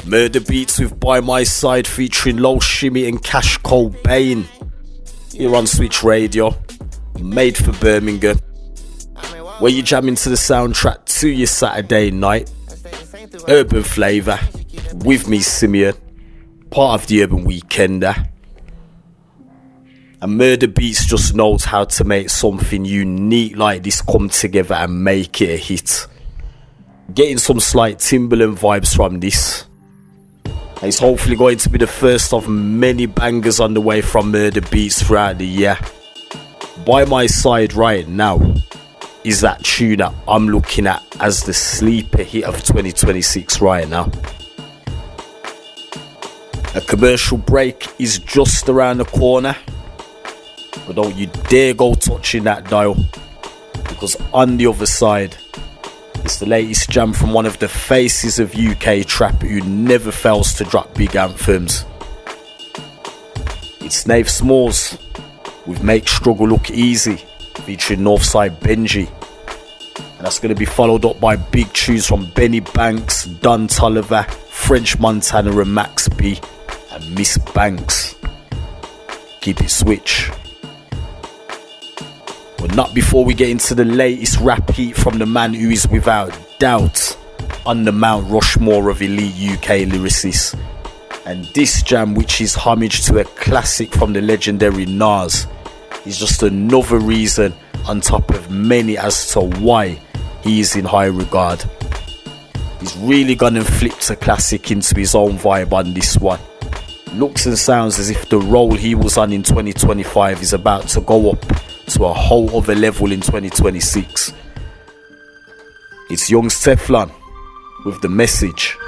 Murder Beats with By My Side featuring Lil Shimmy and Cash Cobain. Here on Switch Radio, made for Birmingham, where you jam into the soundtrack to your Saturday night. Urban flavour with me, Simeon, part of the Urban Weekender. And Murder Beats just knows how to make something unique like this come together and make it a hit. Getting some slight Timbaland vibes from this. And it's hopefully going to be the first of many bangers on the way from Murder Beats throughout the year. By My Side right now is that tune that I'm looking at as the sleeper hit of 2026 right now. A commercial break is just around the corner, but don't you dare go touching that dial, because on the other side it's the latest jam from one of the faces of UK trap who never fails to drop big anthems. It's Nave Smalls with Make Struggle Look Easy featuring Northside Benji, and that's going to be followed up by big tunes from Benny Banks, Don Toliver, French Montana and Max B and Miss Banks. Keep it switch. But not before we get into the latest rap heat from the man who is without doubt on the Mount Rushmore of elite UK lyricists. And this jam, which is homage to a classic from the legendary Nas, is just another reason on top of many as to why he is in high regard. He's really gone and flipped a classic into his own vibe on this one. Looks and sounds as if the role he was on in 2025 is about to go up to a whole other level in 2026. It's Young Teflon with The Message.